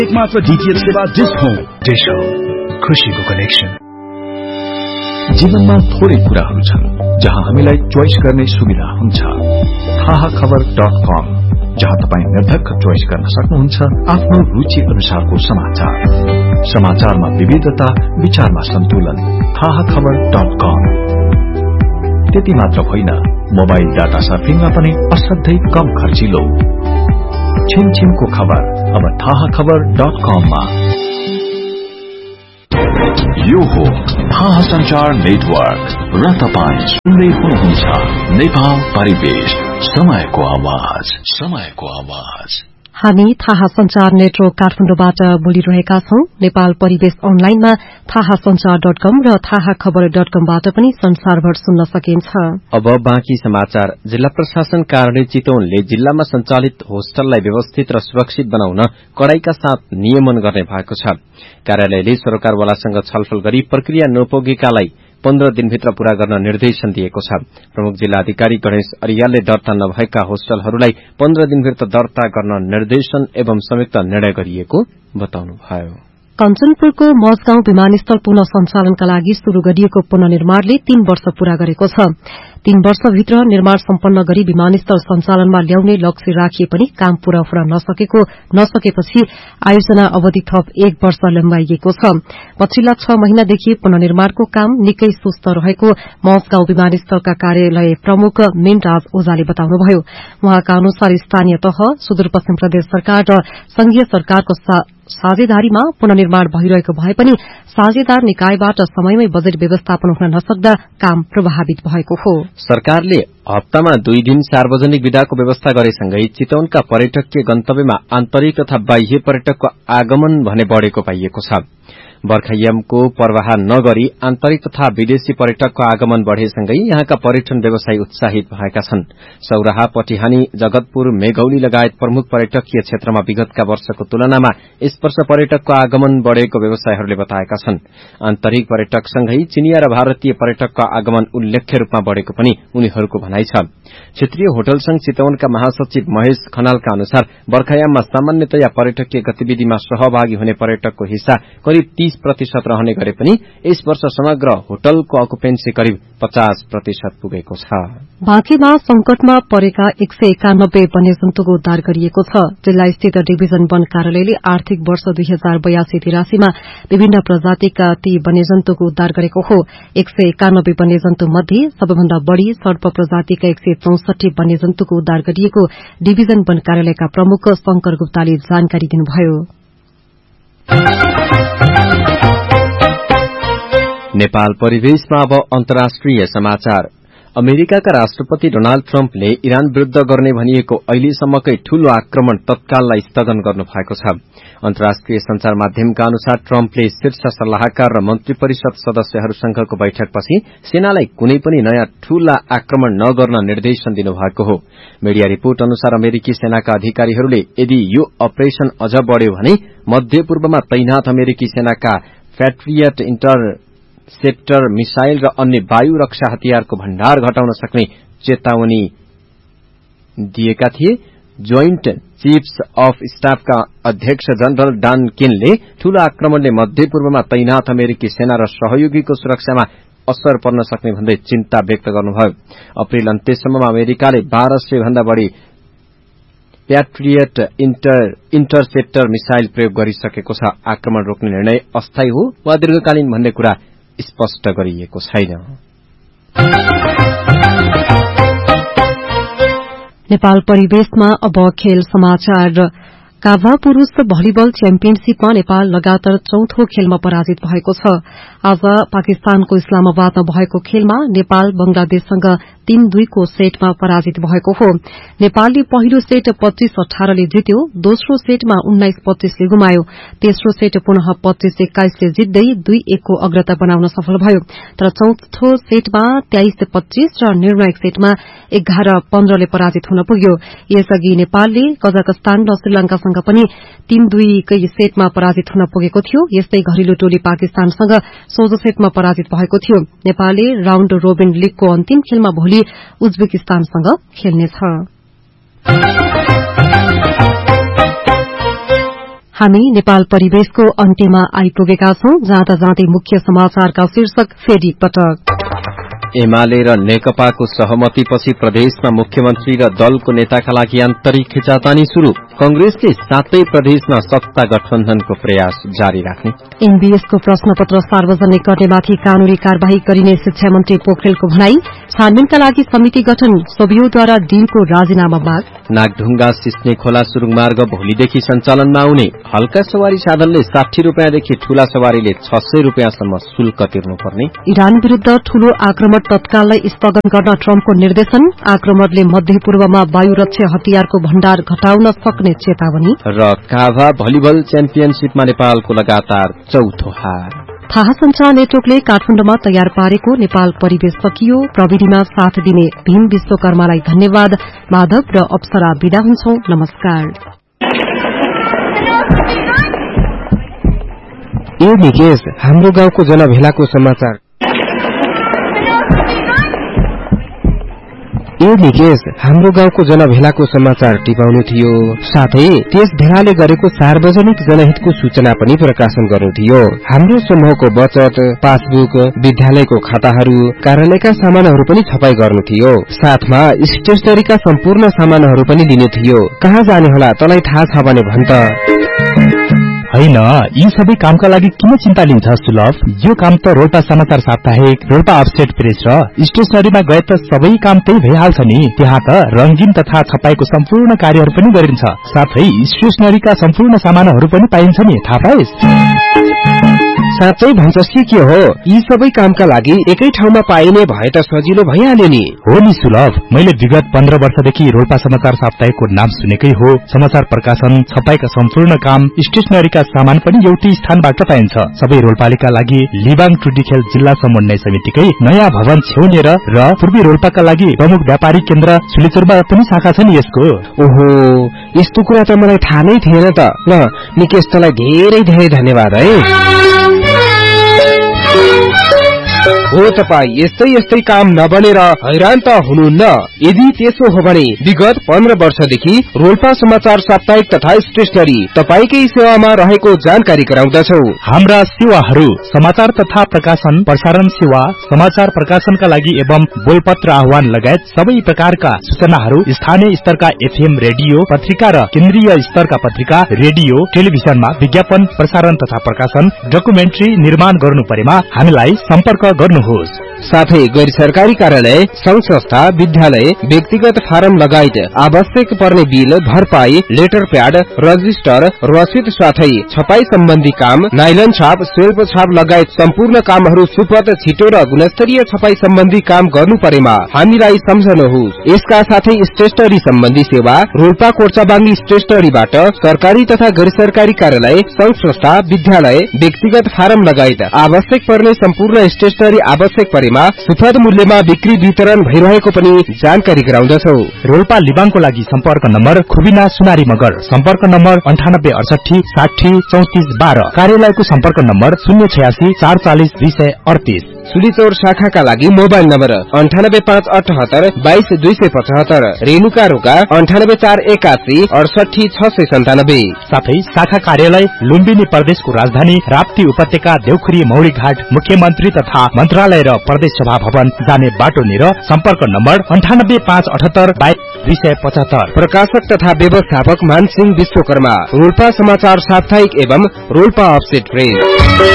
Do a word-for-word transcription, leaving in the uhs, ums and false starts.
एकमात्र डीटीएच सेवा dish home. Dish home, खुशीको कनेक्सन। जीवनमा थोरै कुराहरू छन् जहाँ हामीलाई चोइस गर्ने सुविधा हुन्छ। थाहा खबर डट कम, जहाँ तपाईँ निर्धक्क चोइस गर्न सक्नुहुन्छ आफ्नो रुचि अनुसारको समाचार। समाचारमा विविधता, विचारमा सन्तुलन। थाहा खबर डट कम। त्यति मात्र होइन, मोबाइल डाटा सर्फिङमा पनि असाध्यै कम खर्चिलो। छिनछिनको खबर अब थाहा खबर डट कममा। यो हो थाहा संचार नेटवर्क र तपाईँ सुन्दै हुनुहुन्छ नेपाल परिवेश, समयको आवाज, समयको आवाज। हामी थाहा संचार नेटवर्क काठमाडौँबाट बोलिरहेका छौं। नेपाल परिवेश अनलाइनमा थाहा संचार डट कम र थाहा खबर डट कमबाट पनि संसारभर सुन्न सकिन्छ। अब बाँकी समाचार। जिल्ला प्रशासन कार्यालय चितवनले जिल्लामा सञ्चालित होस्टललाई व्यवस्थित र सुरक्षित बनाउन कड़ाईका साथ नियमन गर्ने भएको छ। कार्यालयले सरकारवालासँग छलफल गरी प्रक्रिया नपुगेकालाई पन्ध्र दिनभित्र पूरा गर्न निर्देशन दिएको छ। प्रमुख जिल्ला अधिकारी गणेश अरियालले दर्ता नभएका होस्टलहरूलाई पन्ध्र दिनभित्र दर्ता गर्न निर्देशन एवं संयुक्त निर्णय गरिएको बताउनुभयो। कञ्चनपुरको मजगाउँ विमानस्थल पुनः सञ्चालनका लागि शुरू गरिएको पुननिर्माणले तीन वर्ष पूरा गरेको छ। तीन वर्षभित्र निर्माण सम्पन्न गरी विमानस्थल सञ्चालनमा ल्याउने लक्ष्य राखिए पनि काम पूरा हुन नसकेको नसकेपछि आयोजना अवधि थप एक वर्ष लम्बाइएको छ। पछिल्ला छ महिनादेखि पुननिर्माणको काम निकै सुस्त रहेको मजगाउँ विमानस्थलका कार्यालय प्रमुख मेनराज ओझाले बताउनुभयो। उहाँका अनुसार स्थानीय तह, सुदूरपश्चिम प्रदेश सरकार र संघीय सरकारको साझेदारीमा पुननिर्माण भइरहेको भए पनि साझेदार निकायबाट समयमै बजेट व्यवस्थापन हुन नसक्दा काम प्रभावित भएको हो। सरकारले हप्तामा दुई दिन सार्वजनिक विदाको व्यवस्था गरेसँगै चितवनका पर्यटकीय गन्तव्यमा आन्तरिक तथा बाह्य पर्यटकको आगमन भने बढ़ेको पाइएको छ। बर्खायामको पर्वाह नगरी आन्तरिक तथा विदेशी पर्यटकको आगमन बढ़ेसँगै यहाँका पर्यटन व्यवसायी उत्साहित भएका छन्। सौराहा, पटिहानी, जगतपुर, मेघौली लगायत प्रमुख पर्यटकीय क्षेत्रमा विगतका वर्षको तुलनामा यस वर्ष पर्यटकको आगमन बढ़ेको व्यवसायीहरूले बताएका छन्। आन्तरिक पर्यटकसँगै चिनिया र भारतीय पर्यटकको आगमन उल्लेख्य रूपमा बढ़ेको पनि उनीहरूको भनाइ छ। क्षेत्रीय होटल संघ चितवनका महासचिव महेश खनालका अनुसार बर्खायाममा सामान्यतया पर्यटकीय गतिविधिमा सहभागी हुने पर्यटकको हिस्सा करिब तीस प्रतिशत रहने गरे पनि यस वर्ष समग्र होटलको अकुपेन्सी करिब पचास प्रतिशत पुगेको छ। बाँकीमा संकटमा परेका एक सय एकानब्बे वन्यजन्तुको उद्धार गरिएको छ। जिल्ला स्थित डिभिजन वन कार्यालयले आर्थिक वर्ष दुई हजार बयासी तिरासीमा विभिन्न प्रजातिका ती वन्यजन्तुको उद्धार गरेको हो। एक सय एकानब्बे वन्यजन्तु मध्ये सबैभन्दा बढ़ी सर्प प्रजातिका एक सय चौसठी वन्यजन्तुको उद्धार गरिएको डिभिजन वन कार्यालयका प्रमुख शंकर गुप्ताले जानकारी दिनुभयो। नेपाल परिवेशमा अब अन्तर्राष्ट्रिय समाचार। अमेरिकाका राष्ट्रपति डोनाल्ड ट्रम्पले इरान विरूद्ध गर्ने भनिएको अहिलेसम्मकै ठूलो आक्रमण तत्काललाई स्थगन गर्नु भएको छ। अन्तर्राष्ट्रिय संचार माध्यमका अनुसार ट्रम्पले शीर्ष सल्लाहकार र मन्त्री परिषद सदस्यहरूसँगको बैठकपछि सेनालाई कुनै पनि नयाँ ठूला आक्रमण नगर्न निर्देशन दिनुभएको हो। मीडिया रिपोर्ट अनुसार अमेरिकी सेनाका अधिकारीहरूले यदि यो अपरेशन अझ बढ़्यो भने मध्य पूर्वमा तैनात अमेरिकी सेनाका प्याट्रियट इन्टर सेप्टर मिसाइल र अन्य वायु रक्षा हतियारको भण्डार घटाउन सक्ने चेतावनी दिएका थिए। जोइन्ट चीफ्स अफ स्टाफका अध्यक्ष जनरल डान केनले ठूलो आक्रमणले मध्य पूर्वमा तैनात अमेरिकी सेना र सहयोगीको सुरक्षामा असर पर्न सक्ने भन्दै चिन्ता व्यक्त गर्नुभयो। अप्रेल अन्त्यसम्ममा अमेरिकाले बाह्र सय भन्दा बढ़ी प्याट्रियट इन्टर इन्टरसेप्टर मिसाइल प्रयोग गरिसकेको छ। आक्रमण रोक्ने निर्णय अस्थायी हो वा दीर्घकालीन भन्ने कुरा स्पष्ट गरिएको छैन। नेपाल परिवेशमा अब खेल समाचार। काभा पुरूष भलिबल च्याम्पियनशीपमा नेपाल लगातार चौथो खेलमा पराजित भएको छ। आज पाकिस्तानको इस्लामाबादमा भएको खेलमा नेपाल बंगलादेशसँग तीन दुईको सेटमा पराजित भएको हो। नेपालले पहिलो सेट पच्चीस अठारले जित्यो, दोस्रो सेटमा उन्नाइस पच्चीसले गुमायो, तेस्रो सेट पुनः पच्चीस एक्काइसले जित्दै दुई एकको अग्रता बनाउन सफल भयो। तर चौथो सेटमा तेइस पच्चीस र निर्णायक सेटमा एघार पन्ध्रले पराजित हुन पुग्यो। यसअघि नेपालले कजाकस्तान र श्रीलंकासँग पनि तीन दुईकै सेटमा पराजित हुन पुगेको थियो। यस्तै घरेलु टोली पाकिस्तानसँग सोझो सेटमा पराजित भएको थियो। नेपालले राउण्ड रोबिन लीगको अन्तिम खेलमा भोलि उज्बेकिस्तानसँग खेल्नेछ। हामी नेपाल परिवेशको अन्त्यमा आइपुगेका छौं। जाँदा जाँदै मुख्य समाचारका शीर्षक फेरि पटक। एमाले र नेकपाको सहमतिपछि प्रदेशमा मुख्यमन्त्री र दलको नेताका लागि आन्तरिक खिचातानी शुरू। कंग्रेसले सातै प्रदेशमा सत्ता गठबन्धनको प्रयास जारी राख्ने। एमबीएसको प्रश्नपत्र सार्वजनिक गर्नेमाथि कानूनी कार्यवाही गरिने शिक्षा मन्त्री पोखरेलको भनाई। छानबिनका लागि समिति गठन, सोभियोद्वारा दिनको राजीनामा माग। नागढुङ्गा सिस्ने खोला सुरुङ मार्ग भोलिदेखि सञ्चालनमा आउने। हल्का सवारी साधनले साठी रूपियाँदेखि ठूला सवारीले छ सय रूपियाँसम्म शुल्क तिर्नुपर्ने। इरान विरूद्ध ठूलो आक्रमण तत्काललाई स्थगन गर्न ट्रम्पको निर्देशन। आक्रमणले मध्यपूर्वमा वायुरक्षा हतियारको भण्डार घटाउन सक्ने चेतावनी। र काभा भलिबल च्याम्पियनशीपमा नेपालको लगातार चौथो हार। थाहा संचार नेटवर्कले काठमाडौँमा तयार पारेको नेपाल परिवेश सकियो। प्रविधिमा साथ दिने भीम विश्वकर्मालाई धन्यवाद। माधव र अप्सरा विदा हुन्छौं। नमस्कार। यो निकेश हाम्रो गाउँको जनभेलाको समाचार। यो निकेश हाम्रो गाउँको जनभेलाको समाचार टिपाउनु थियो। साथै त्यस भेलाले गरेको सार्वजनिक जनहितको सूचना पनि प्रकाशन गर्नु थियो। हाम्रो समूहको बचत, पासबुक, विद्यालयको खाताहरू, कार्यालयका सामानहरू पनि छपाई गर्नु थियो। साथमा स्टेशनरीका सम्पूर्ण सामानहरू पनि लिनु थियो। कहाँ जाने होला तँलाई थाहा छ भने भन् त। होइन, यी सबै कामका लागि किन चिन्ता लिन्छ सुलभ? यो काम त रोल्पा समाचार साप्ताहिक, रोल्पा अफसेट प्रेस र स्टेशनरीमा गए त सबै काम त्यही भइहाल्छ नि। त्यहाँ त रंगीन तथा छपाईको सम्पूर्ण कार्यहरू पनि गरिन्छ। साथै स्टेशनरीका सम्पूर्ण सामानहरू पनि पाइन्छ नि, थाहा पाइस्? साँच्चै भन्छस् कि के हो? यी सबै कामका लागि एकै ठाउँमा पाइने भए त सजिलो भइहाल्यो नि। हो नि सुलभ, मैले विगत पन्ध्र वर्षदेखि रोल्पा समाचार साप्ताहिकको नाम सुनेकै हो। समाचार प्रकाशन, छपाईका सम्पूर्ण काम, स्टेशनरीका सामान पनि एउटै स्थानबाट पाइन्छ। सबै रोल्पालीका लागि लिबाङ टुडीखेल जिल्ला समन्वय समितिकै नयाँ भवन छेउनेर र पूर्वी रोल्पाका लागि प्रमुख व्यापारी केन्द्र सुलेचुरमा पनि शाखा छ नि यसको। ओहो, यस्तो कुरा त मलाई थाहा नै थिएन त। ल निकेश, तँलाई धेरै धेरै धन्यवाद है। हो तपाईँ यस्तै यस्तै काम नबनेर हैरान त हुनुहुन्न? यदि त्यसो हो भने विगत पन्ध्र वर्षदेखि रोल्पा समाचार साप्ताहिक तथा स्टेशनरी तपाईकै सेवामा रहेको जानकारी गराउँदछौ। हाम्रा सेवाहरू समाचार तथा प्रकाशन, प्रसारण सेवा, समाचार प्रकाशनका लागि एवं बोलपत्र आह्वान लगायत सबै प्रकारका सूचनाहरू स्थानीय स्तरका एफएम रेडियो पत्रिका र केन्द्रीय स्तरका पत्रिका, रेडियो, टेलिभिजनमा विज्ञापन, प्रसारण तथा प्रकाशन, डकुमेन्ट्री निर्माण गर्नु परेमा हामीलाई सम्पर्क गर्नु। साथै गैर सरकारी कार्यालय, संघ संस्था, विद्यालय, व्यक्तिगत फारम लगायत आवश्यक पर्ने बिल, भरपाई, लेटर प्याड, रजिस्टर, रसिद साथै छपाई सम्बन्धी काम, नाइलन छाप, सेल्फ छाप लगायत सम्पूर्ण कामहरू सुपथ, छिटो र गुणस्तरीय छपाई सम्बन्धी काम गर्नु परेमा हामीलाई सम्झनुहोस्। यसका साथै स्टेशनरी सम्बन्धी सेवा रोल्पा कोर्चाबाङ्गी स्टेशनरीबाट सरकारी तथा गैर सरकारी कार्यालय, संघ संस्था, विद्यालय, व्यक्तिगत फारम लगायत आवश्यक पर्ने सम्पूर्ण स्टेशनरी आवश्यक परेमा सुपथ मूल्यमा बिक्री वितरण भइरहेको पनि जानकारी गराउँदछौ। रोल्पा लिबाङको लागि सम्पर्क नम्बर खुबिना सुनारी मगर, सम्पर्क नम्बर अन्ठानब्बे अडसठी साठी चौतिस बाह्र। कार्यालयको सम्पर्क नम्बर शून्य छयासी चार चालिस दुई सय अडतिस। सुलीचौर शाखाका लागि मोबाइल नम्बर अन्ठानब्बे पाँच अठहत्तर बाइस दुई सय पचहत्तर। रेणुका रोका अन्ठानब्बे चार एकासी अडसठी छ सय सन्तानब्बे। साथै शाखा कार्यालय लुम्बिनी प्रदेशको राजधानी राप्ती उपत्यका देउखुरी मौरी घाट, मुख्यमन्त्री तथा मन्त्रालय र प्रदेश सभा भवन जाने बाटो निर सम्पर्क नम्बर अन्ठानब्बे पाँच अठहत्तर बाइस दुई सय पचहत्तर। प्रकाशक तथा व्यवस्थापक मानसिंह विश्वकर्मा, रोल्पा समाचार साप्ताहिक एवं रोल्पा अफसेट प्रेस।